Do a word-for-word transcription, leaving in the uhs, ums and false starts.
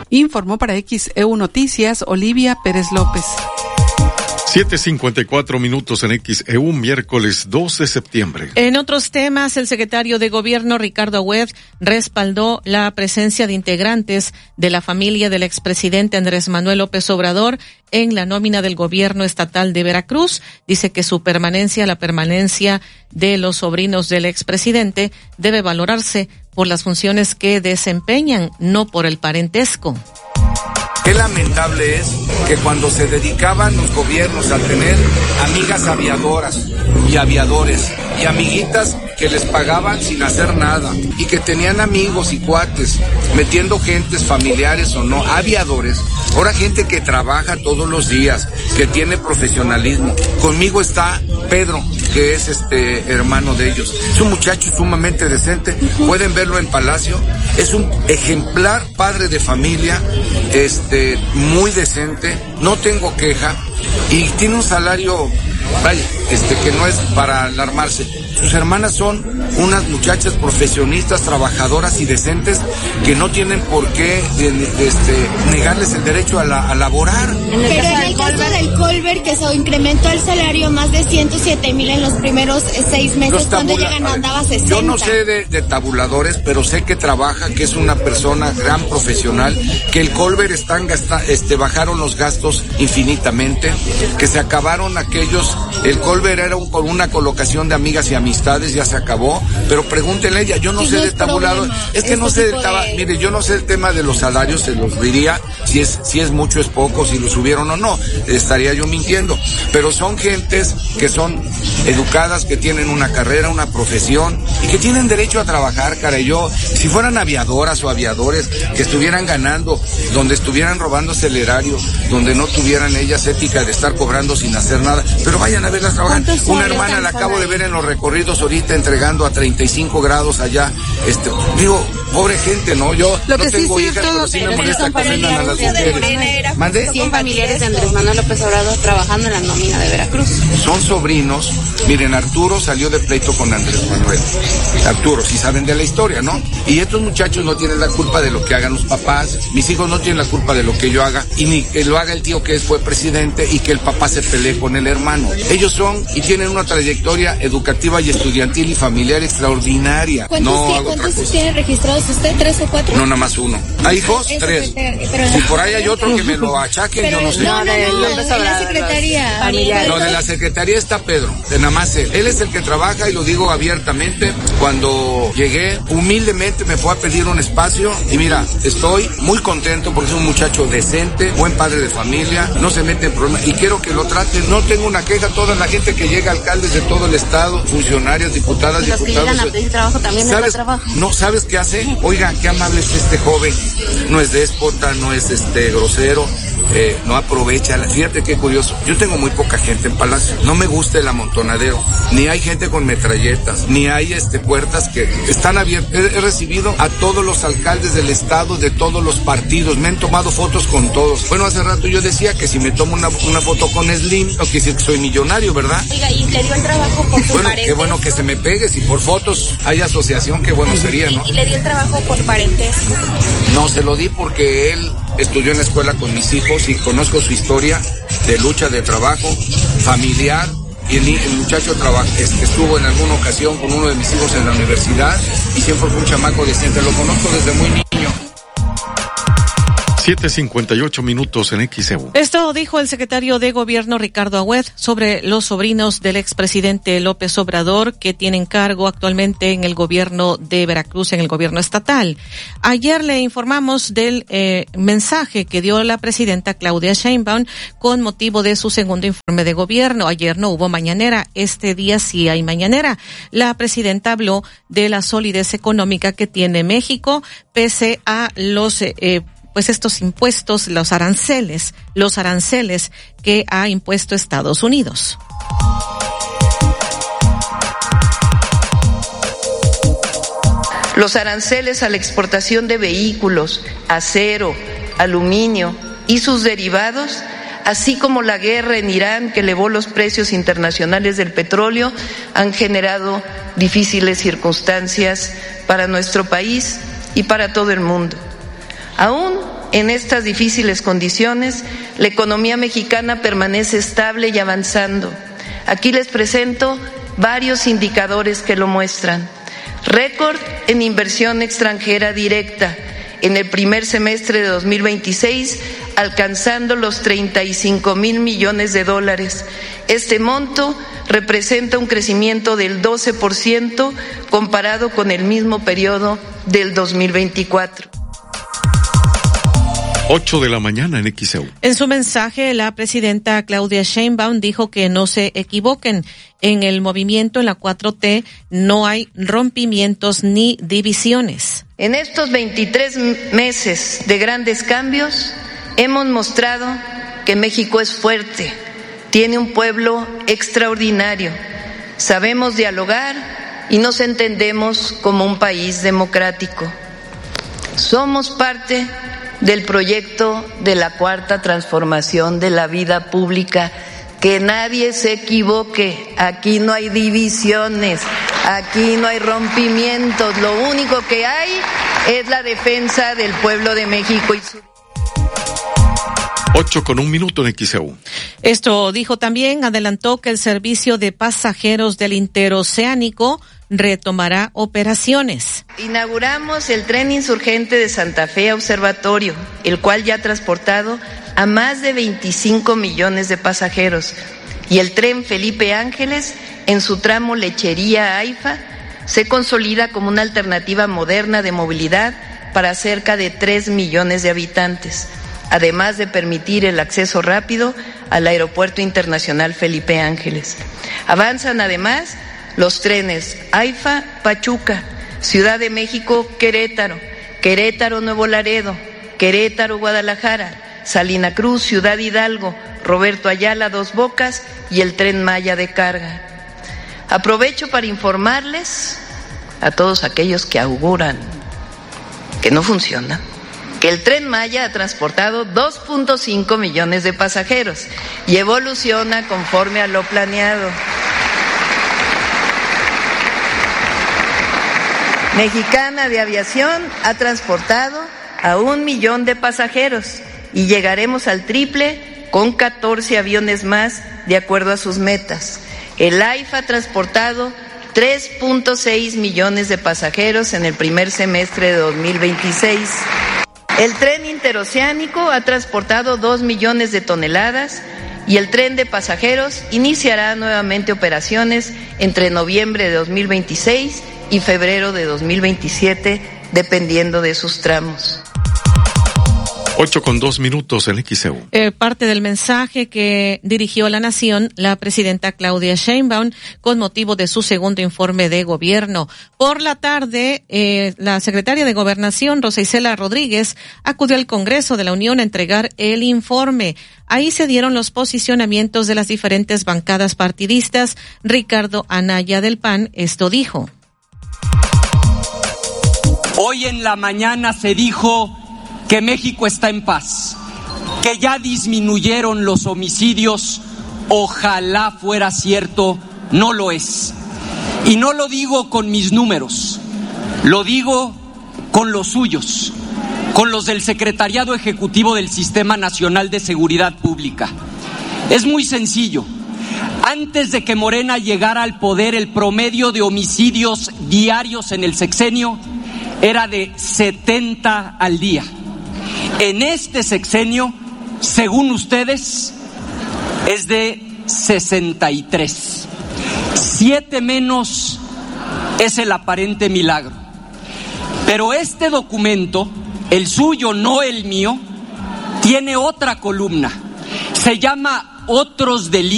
Informó para X E U Noticias Olivia Pérez López. siete cincuenta y cuatro minutos en X E U, miércoles dos de septiembre. En otros temas, el secretario de Gobierno, Ricardo Agüed, respaldó la presencia de integrantes de la familia del expresidente Andrés Manuel López Obrador en la nómina del gobierno estatal de Veracruz. Dice que su permanencia, la permanencia de los sobrinos del expresidente, debe valorarse por las funciones que desempeñan, no por el parentesco. Qué lamentable es que cuando se dedicaban los gobiernos a tener amigas aviadoras y aviadores y amiguitas que les pagaban sin hacer nada y que tenían amigos y cuates metiendo gentes familiares o no, aviadores, ahora gente que trabaja todos los días, que tiene profesionalismo. Conmigo está Pedro, que es este hermano de ellos. Es un muchacho sumamente decente, pueden verlo en Palacio, es un ejemplar padre de familia, este muy decente, no tengo queja y tiene un salario, vaya, este que no es para alarmarse. Sus hermanas son unas muchachas profesionistas, trabajadoras y decentes que no tienen por qué este, negarles el derecho a, la, a laborar. Pero en el caso del Colbert, que se incrementó el salario más de ciento siete mil en los primeros seis meses, cuando llegan andaba sesenta. Yo no sé de, de tabuladores, pero sé que trabaja, que es una persona gran profesional, que el Colbert están gasta, este, bajaron los gastos infinitamente, que se acabaron aquellos, el Colbert era un, una colocación de amigas y amistades, ya se acabó, pero pregúntenle a ella, yo no sé de tabuladores, es que no sé del taba, de... mire, yo no sé el tema de los salarios, se los diría, si es, si es mucho, es poco, si lo subieron o no, estaría yo mintiendo, pero son gentes que son educadas, que tienen una carrera, una profesión, y que tienen derecho a trabajar, caray. Yo, si fueran aviadoras o aviadores, que estuvieran ganando, donde estuvieran robándose el erario, donde no tuvieran ellas ética de estar cobrando sin hacer nada, pero vayan a verlas trabajar. Una hermana la acabo de ver en los recorridos ahorita entregando a treinta y cinco grados allá, este, digo, pobre gente, ¿no? Yo Lo no que tengo sí, hijas, cierto, pero sí me pero molesta son que ofendan a las mujeres. ¿Mande? cien familiares de Andrés Manuel López Obrador trabajando en la nómina de Veracruz. Son sobrinos. Miren, Arturo salió de pleito con Andrés Manuel. Arturo, si saben de la historia, ¿no? Y estos muchachos no tienen la culpa de lo que hagan los papás. Mis hijos no tienen la culpa de lo que yo haga. Y ni que lo haga el tío que fue presidente y que el papá se pelee con el hermano. Ellos son y tienen una trayectoria educativa y estudiantil y familiar extraordinaria. ¿Cuántos, no tiene, ¿cuántos tiene registrados usted? ¿Tres o cuatro? No, nada más uno. ¿Hay hijos? Eso, Tres. pero Si por ahí hay otro que me lo achaquen, pero yo no sé. No, no, no, no, en la secretaría. Lo de la secretaría está Pedro, de nada más él. Él es el que trabaja y lo digo abiertamente. Cuando llegué, humildemente me fue a pedir un espacio y mira, estoy muy contento porque es un muchacho decente, buen padre de familia, no se mete en problemas y quiero que lo traten. No tengo una queja, toda la gente que llega, alcaldes de todo el estado, funcionarios, diputadas, Los diputados. que llegan a pedir trabajo también ¿Sabes? trabajo. No, ¿sabes qué hace? Oiga, qué amable es este joven. No es déspota, no es este grosero. Eh, no aprovecha, fíjate qué curioso, yo tengo muy poca gente en Palacio, no me gusta el amontonadero, ni hay gente con metralletas, ni hay este puertas que están abiertas, he, he recibido a todos los alcaldes del estado, de todos los partidos, me han tomado fotos con todos. Bueno, hace rato yo decía que si me tomo una, una foto con Slim, no quiere decir que soy millonario, ¿verdad? Oiga, y le dio el trabajo por sus Bueno, parentes. qué bueno que se me pegue, si por fotos hay asociación, qué bueno sería, ¿no? Y, y le dio el trabajo por parentesco. No, se lo di porque él estudió en la escuela con mis hijos y conozco su historia de lucha, de trabajo familiar. Y el, el muchacho trabaja, este, estuvo en alguna ocasión con uno de mis hijos en la universidad y siempre fue un chamaco decente. Lo conozco desde muy niño. siete cincuenta y ocho minutos en X E U. Esto dijo el secretario de Gobierno Ricardo Agüed sobre los sobrinos del expresidente López Obrador que tienen cargo actualmente en el gobierno de Veracruz, en el gobierno estatal. Ayer le informamos del eh, mensaje que dio la presidenta Claudia Sheinbaum con motivo de su segundo informe de gobierno. Ayer no hubo mañanera, este día sí hay mañanera. La presidenta habló de la solidez económica que tiene México pese a los eh, pues estos impuestos, los aranceles, los aranceles que ha impuesto Estados Unidos. Los aranceles a la exportación de vehículos, acero, aluminio y sus derivados, así como la guerra en Irán que elevó los precios internacionales del petróleo, han generado difíciles circunstancias para nuestro país y para todo el mundo. Aún en estas difíciles condiciones, la economía mexicana permanece estable y avanzando. Aquí les presento varios indicadores que lo muestran. Récord en inversión extranjera directa en el primer semestre de dos mil veintiséis, alcanzando los treinta y cinco mil millones de dólares. Este monto representa un crecimiento del doce por ciento comparado con el mismo periodo del dos mil veinticuatro. ocho de la mañana en X E U. En su mensaje, la presidenta Claudia Sheinbaum dijo que no se equivoquen. En el movimiento en la cuatro T no hay rompimientos ni divisiones. En estos veintitrés meses de grandes cambios, hemos mostrado que México es fuerte, tiene un pueblo extraordinario, sabemos dialogar y nos entendemos como un país democrático. Somos parte del proyecto de la cuarta transformación de la vida pública. Que nadie se equivoque, aquí no hay divisiones, aquí no hay rompimientos, lo único que hay es la defensa del pueblo de México y su... Ocho con un minuto en X E U. Esto dijo también, adelantó que el servicio de pasajeros del interoceánico retomará operaciones. Inauguramos el tren insurgente de Santa Fe a Observatorio, el cual ya ha transportado a más de veinticinco millones de pasajeros, y el tren Felipe Ángeles en su tramo Lechería a Haifa se consolida como una alternativa moderna de movilidad para cerca de tres millones de habitantes, además de permitir el acceso rápido al Aeropuerto Internacional Felipe Ángeles. Avanzan además los trenes Haifa-Pachuca, Ciudad de México-Querétaro, Querétaro-Nuevo Laredo, Querétaro-Guadalajara, Salina Cruz, Ciudad Hidalgo, Roberto Ayala, Dos Bocas y el Tren Maya de carga. Aprovecho para informarles a todos aquellos que auguran que no funciona, que el Tren Maya ha transportado dos punto cinco millones de pasajeros y evoluciona conforme a lo planeado. Mexicana de Aviación ha transportado a un millón de pasajeros y llegaremos al triple con catorce aviones más de acuerdo a sus metas. El AIFA ha transportado tres punto seis millones de pasajeros en el primer semestre de dos mil veintiséis. El tren interoceánico ha transportado dos millones de toneladas y el tren de pasajeros iniciará nuevamente operaciones entre noviembre de dos mil veintiséis y febrero de dos mil veintisiete, dependiendo de sus tramos. Ocho con dos minutos en X E U. Eh, parte del mensaje que dirigió a la nación la presidenta Claudia Sheinbaum con motivo de su segundo informe de gobierno. Por la tarde, eh, la secretaria de Gobernación, Rosa Isela Rodríguez, acudió al Congreso de la Unión a entregar el informe. Ahí se dieron los posicionamientos de las diferentes bancadas partidistas. Ricardo Anaya del P A N esto dijo. Hoy en la mañana se dijo que México está en paz, que ya disminuyeron los homicidios. Ojalá fuera cierto, no lo es. Y no lo digo con mis números, lo digo con los suyos, con los del Secretariado Ejecutivo del Sistema Nacional de Seguridad Pública. Es muy sencillo. Antes de que Morena llegara al poder, el promedio de homicidios diarios en el sexenio era de setenta al día. En este sexenio, según ustedes, es de sesenta y tres. Siete menos es el aparente milagro. Pero este documento, el suyo, no el mío, tiene otra columna. Se llama Otros Delitos.